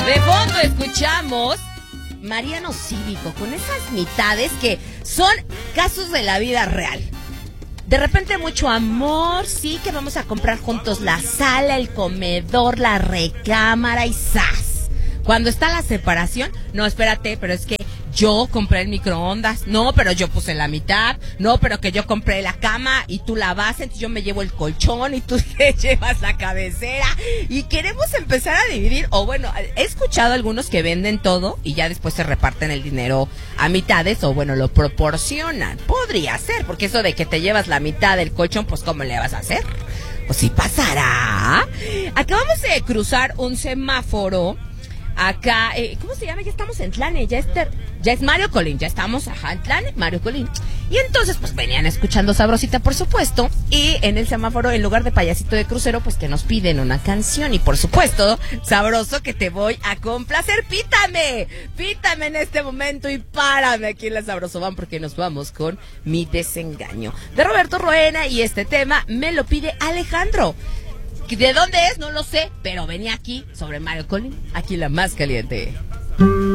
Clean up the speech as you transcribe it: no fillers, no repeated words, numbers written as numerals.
De fondo escuchamos Mariano Cívico con esas mitades que son casos de la vida real. De repente mucho amor, sí, que vamos a comprar juntos la sala, el comedor, la recámara y ¡zas! Cuando está la separación, no, espérate, pero es que yo compré el microondas, no, pero yo puse la mitad, no, pero que yo compré la cama y tú la base, entonces yo me llevo el colchón y tú te llevas la cabecera y queremos empezar a dividir, o bueno, he escuchado algunos que venden todo y ya después se reparten el dinero a mitades o bueno, lo proporcionan, podría ser, porque eso de que te llevas la mitad del colchón, pues ¿cómo le vas a hacer? Pues sí pasará. Acabamos de cruzar un semáforo. Acá, ¿cómo se llama? Ya estamos en Tlane, ya es Mario Colín, ya estamos, en Tlane, Mario Colín. Y entonces, pues venían escuchando Sabrosita, por supuesto, y en el semáforo, en lugar de payasito de crucero, pues que nos piden una canción. Y por supuesto, sabroso que te voy a complacer, pítame en este momento y párame aquí en la Sabroso Van, porque nos vamos con Mi Desengaño, de Roberto Roena, y este tema me lo pide Alejandro. ¿De dónde es? No lo sé, pero venía aquí sobre Mario Colín, aquí la más caliente.